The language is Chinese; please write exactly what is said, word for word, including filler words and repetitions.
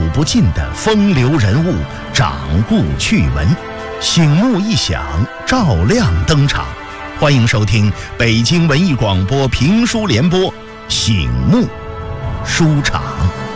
不尽的风流人物、掌故趣闻，醒目一响，照亮登场。欢迎收听北京文艺广播评书联播《醒目书场》。